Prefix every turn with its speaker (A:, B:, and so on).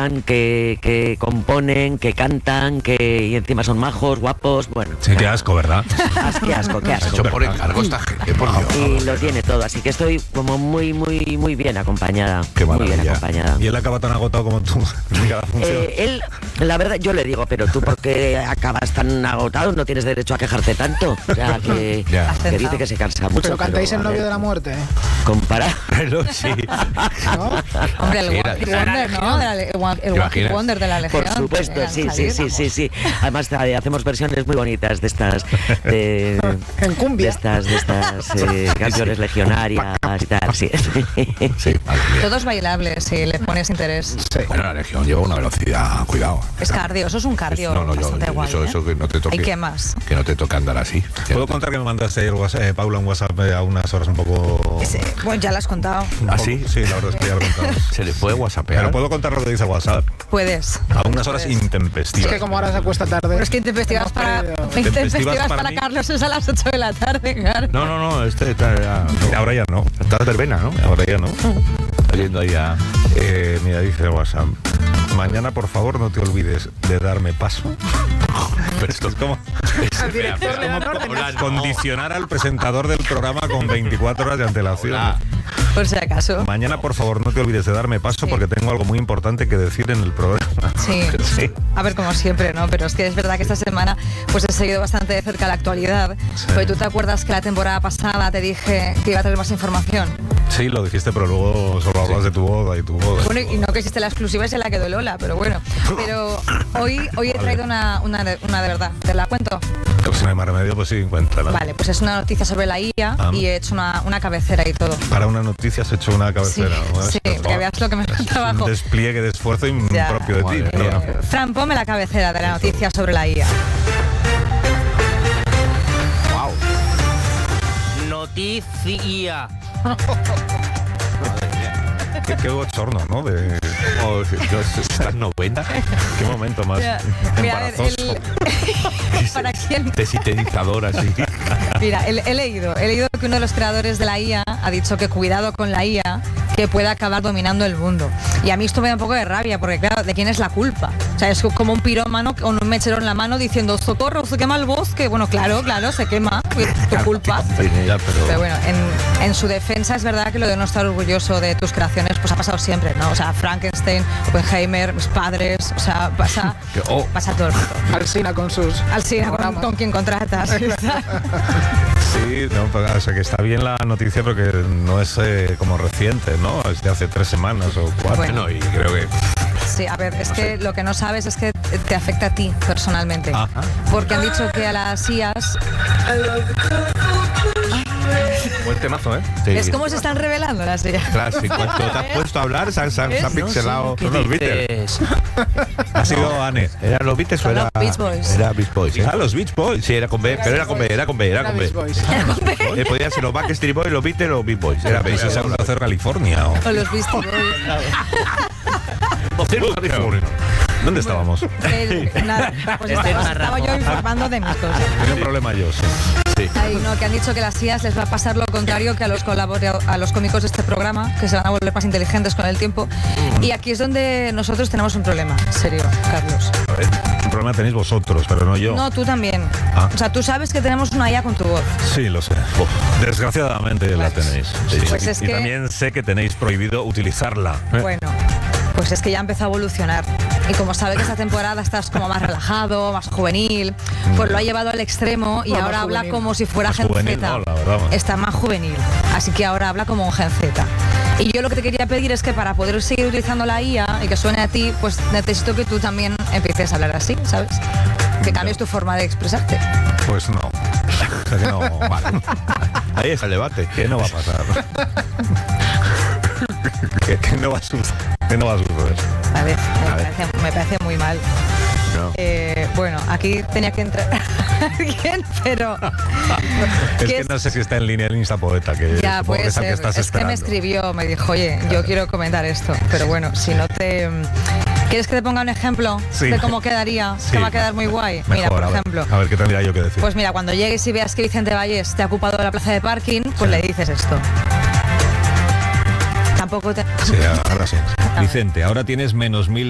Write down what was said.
A: tocan, que componen, que cantan, y encima son majos, guapos, bueno.
B: Sí, qué asco, ¿verdad?
A: Qué asco.
C: Hecho por encargo esta gente, por Dios.
A: Y lo tiene todo, así que estoy como muy bien acompañada.
B: Qué
A: muy
B: maravilla.
A: bien acompañada.
B: Y él acaba tan agotado como tú en cada función.
A: Él, la verdad, yo le digo, pero tú ¿por qué acabas tan agotado? No tienes derecho a quejarte tanto. O sea, que dice que se cansa mucho.
D: Pero cantáis El novio de la muerte.
A: Comparar.
B: Pero sí.
D: ¿No?
E: Hombre, el Wonder, ¿no? El Wacky Wonder de la Legión.
A: Por supuesto, sí. Además hacemos versiones muy bonitas de estas
D: en cumbia.
A: de estas canciones legionarias y tal, sí.
E: Todos bailables si le pones interés.
C: Sí. Bueno, la Legión lleva una velocidad, cuidado.
E: Es cardio, eso es un cardio. Bastante guay,
C: eso que no te toque.
E: ¿Y qué más?
C: Que no te toque andar así.
B: ¿Puedo contar que me mandaste el WhatsApp, Paula, un WhatsApp a unas horas un poco...
E: Bueno, ya lo has contado.
C: ¿Ah, sí?
B: Sí, la verdad es que ya lo he contado.
C: ¿Se le puede whatsappear?
B: Pero puedo contar lo que dice WhatsApp.
E: Puedes.
B: A unas horas
D: Es
B: intempestivas.
D: que como ahora se acuesta tarde.
E: Pero es que intempestivas para
B: mí.
E: Carlos es a las 8 de la tarde, claro.
C: No, está ya...
B: Ahora ya no.
C: Está de verbena, ¿no?
B: Ahora ya no.
C: Está yendo ahí a...
B: Mira, dice WhatsApp. Mañana, por favor, no te olvides de darme paso.
C: Pero esto es como...
B: Condicionar al presentador del programa con 24 horas de antelación.
C: Hola.
E: Por si acaso.
B: Mañana, por favor, no te olvides de darme paso porque tengo algo muy importante que decir en el programa.
E: Sí. A ver, como siempre, ¿no? Pero es que es verdad que esta semana pues he seguido bastante de cerca la actualidad.
B: Sí.
E: Porque tú te acuerdas que la temporada pasada te dije que iba a tener más información.
B: Sí, lo dijiste, pero luego solo hablas de tu boda y tu boda.
E: Bueno, y no que existe la exclusiva y se la quedó Lola, pero bueno. Pero hoy he traído una de verdad. ¿Te la cuento?
B: Pues si no hay más remedio, pues sí, cuéntala.
E: Vale, pues es una noticia sobre la IA y he hecho una cabecera y todo.
B: Para una noticia has hecho una cabecera.
E: Sí, que veas lo que me falta abajo.
B: Un despliegue de esfuerzo impropio de ti.
E: Fran, ponme la cabecera de la noticia sobre la IA.
C: Wow.
F: Noticia.
B: Qué bochorno, ¿no?
C: ¿Estás 90?
B: Qué momento más
E: Mira, a ver,
B: embarazoso.
E: ¿para quién?
C: De sintetizador así.
E: Mira, he leído que uno de los creadores de la IA ha dicho que cuidado con la IA, que puede acabar dominando el mundo. Y a mí esto me da un poco de rabia, porque claro, ¿de quién es la culpa? O sea, es como un pirómano con un mechero en la mano diciendo socorro, se quema el bosque. Bueno, claro, se quema, tu culpa. Pero bueno, en su defensa es verdad que lo de no estar orgulloso de tus creaciones pues ha pasado siempre, ¿no? O sea, Frankenstein, Oppenheimer, mis padres, o sea, pasa todo el mundo.
D: Alsina con sus...
E: Alsina con quien contratas.
B: Sí, no, o sea que está bien la noticia, pero que no es como reciente, ¿no? Es de hace 3 semanas o 4.
C: Bueno, y creo que...
E: Sí, a ver, es que lo que no sabes es que te afecta a ti personalmente.
B: Ajá.
E: Porque han dicho que a las IAs...
C: Buen temazo, ¿eh? Sí.
E: Es como se están revelando las IAs.
C: Claro, si cuando te has puesto a hablar, se ha pixelado.
F: ¿Qué
C: Son los Beatles.
B: Ha sido Anne.
C: ¿Eran los Beatles o
E: Son
C: era...?
E: los Beach Boys.
C: Era Beach Boys.
B: Ah, los Beach Boys.
C: Sí, era con B, pero era con B. Podía ser los Backstreet Boys, los Beatles o los Beach Boys. Era
B: ¿Veis esa
C: Beach
B: hacer California?
E: O los Beastie Boys.
B: ¿Dónde estábamos?
E: Nada, pues estaba yo informando de mis cosas.
B: Tenía un problema yo, sí.
E: Ay, no, que han dicho que a las IAs les va a pasar lo contrario que a los cómicos de este programa, que se van a volver más inteligentes con el tiempo. Y aquí es donde nosotros tenemos un problema serio, Carlos.
B: A ver, un problema tenéis vosotros, pero no yo.
E: No, tú también.
B: Ah.
E: O sea, tú sabes que tenemos una IA con tu voz.
B: Sí, lo sé. Desgraciadamente la tenéis. Sí.
E: Pues es
B: y
E: que...
B: también sé que tenéis prohibido utilizarla.
E: Bueno, pues es que ya empezó a evolucionar. Y como sabe que esta temporada estás como más relajado, más juvenil, pues lo ha llevado al extremo y
D: Bueno,
E: ahora habla
D: juvenil.
E: como si fuera
B: Más
E: Gen
B: juvenil,
E: Z.
B: no, la verdad.
E: Está más juvenil. Así que ahora habla como un Gen Z. Y yo lo que te quería pedir es que para poder seguir utilizando la IA y que suene a ti, pues necesito que tú también empieces a hablar así, ¿sabes? Que cambies tu forma de expresarte.
B: Pues no. O sea que no. Vale.
C: Ahí está el debate.
B: ¿Qué no va a pasar? ¿Qué no va a suceder? ¿Qué no va a suceder?
E: A ver, me parece muy mal.
C: No.
E: Bueno, aquí tenía que entrar alguien, pero...
B: Es que no sé si está en línea el Instapoeta, que
E: Ya,
B: supongo
E: puede
B: que es el
E: ser.
B: que estás
E: Es que me
B: esperando.
E: escribió, me dijo, oye, yo quiero comentar esto. Pero bueno, si no te... ¿Quieres que te ponga un ejemplo
B: Sí.
E: de cómo quedaría?
B: Sí.
E: Que va a quedar muy guay.
B: Mejor,
E: Mira, por
B: a ver,
E: ejemplo...
B: A ver, ¿qué tendría yo que decir?
E: Pues mira, cuando llegues y veas que Vicente Vallés te ha ocupado la plaza de parking, pues le dices esto. Tampoco te...
B: Sí, ahora sí. Vicente, ahora tienes menos 1000